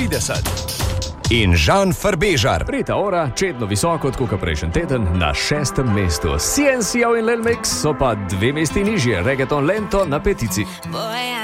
30. In Žan Farbežar. Rita Ora, čedno visoko, kot prejšnji teden, na 6. mestu. CNC in Lil Mix so pa 2 mesti nižje, Reggaeton Lento na 5.